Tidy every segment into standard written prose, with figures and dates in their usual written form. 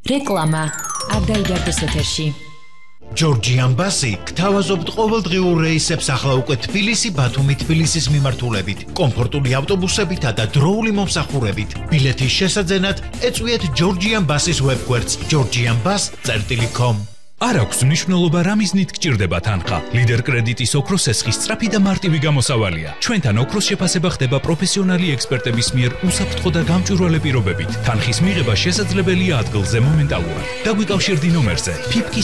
რეკლამა არ დაიდარდეს ეთერში. ჯორჯიან ბასი გთავაზობთ ყოველდღიურ რეისებს ახლა უკვე თბილისი ბათუმი თბილისის მიმართულებით კომფორტული ავტობუსებითა და დროული მომსახურებით ბილეთის შესაძენად ეწვიეთ ჯორჯიან ბასის ვებგვერდს georgianbus.com არ აქვს მნიშვნელობა რა მიზნით გჭირდება თანხა. ლიდერ კრედიტის ოქროს სესხი სწრაფი და მარტივი გამოსავალია. ჩვენთან ოქროს შეფასება ხდება პროფესიონალი ექსპერტების მიერ უსაფრთხო და გამჭვირვალე პირობებით. თანხის მიღება შესაძლებელია ადგილზე მომენტალურად. დაგვიკავშირდი ნომერზე ფიფკი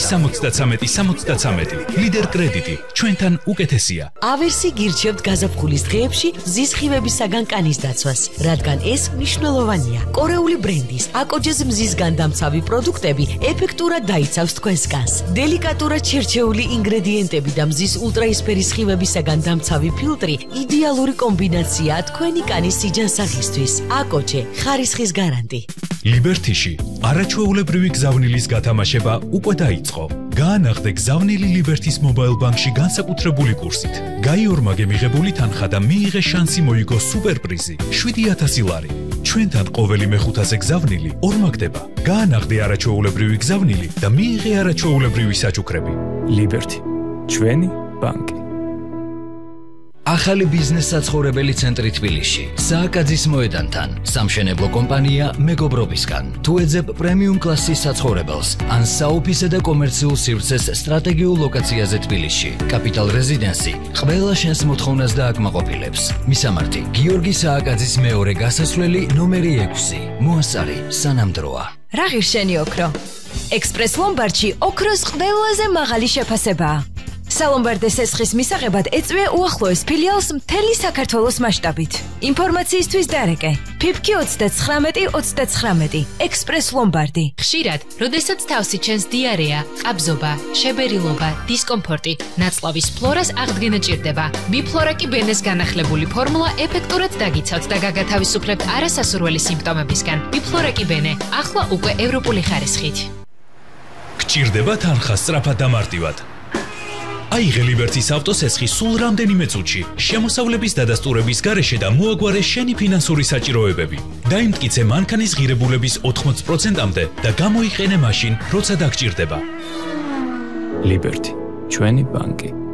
73 ლიდერ კრედიტი ჩვენთან უკეთესია. ავერსი გირჩევთ გაზაფხულის დღეებში მზისხივებისაგან კანის დაცვას, რადგან ეს მნიშვნელოვანია. კორეული ბრენდის აკოჯეს მზისგან დამცავი პროდუქტები ეფექტურად დაიცავს თქვენს კანს. დელიკატურად შერჩეული ინგრედიენტები და მზის ულტრაისფერი სხივებისაგან დამცავი ფილტრი იდეალური კომბინაციაა თქვენი კანის სიჯანსაღისთვის. აკოჯე ხარისხის გარანტი. ლიბერთიში არაჩვეულებრივი გზავნილის გათამაშება უკვე დაიწყო. გაანახდე გზავნილი ლიბერთის მობაილ ბანკში განსაკუთრებული კურსით. გაიორმაგე მიღებული თანხა და მიიღე შანსი მოიგო სუპერპრიზი 7000 ლარი. ჩვენთან ყოველი მეხუთაზე გზავნილი ორმაგდება. გაანახდე არაჩვეულებრივი გზავნილი და მიიღე არაჩვეულებრივი საჩუქრები. ლიბერთი ჩვენი ბანკი. ახალი ბიზნეს საცხოვრებელი ცენტრი თბილისში, სააკაძის მოედანთან, სამშენებლო კომპანია მეგობრობისგან. თუ ეძებ პრემიუმ კლასის საცხოვრებელს, ან საოფისე და კომერციულ სივრცეს სტრატეგიულ ლოკაციაზე თბილისში, კაპიტალ რეზიდენსი ყველა შენს მოთხოვნას დააკმაყოფილებს. მისამართი: გიორგი სააკაძის მეორე გასასვლელი ნომერი 6, მოასწარი სანამდროა. რა ღირშენი ოქრო? ექსპრეს ლომბარდში ოქროს ყველაზე მაღალი შეფასებაა. სალომბარდე სესხის მისაღებად ეწვია უახლოეს ფილიალს მთელი საქართველოს მასშტაბით. ინფორმაციისთვის დარეკე ფიფკი 39 ექსპრეს ლომბარდი. ხშირად, როდესაც თავსი ჩენს დიარეა, ყაბზობა, შებერილობა, დისკომფორტი, ნაწლავის ფლორას აღდგენა ჭირდება. ბიფლორაკი ბენეს განახლებული ფორმულა ეფექტურად დაგიცავთ და გაგათავისუფლებთ არასასურველი სიმპტომებისგან. ბიფლორაკი ბენე, ახლა უკვე ევროპული ხარისხით. გჭირდება თანხა სწრაფად და მარტივად. აიღე ლიბერთის ავტოსესხი სულ რამდენიმე წუთში, შემოსავლების დადასტურების გარეშე და მოაგვარე შენი ფინანსური საჭიროებები. დაიმტკიცე მანქანის ღირებულების 80%-მდე და გამოიყენე მაშინ, როცა დაგჭირდება. ლიბერთი ჩვენი ბანკი.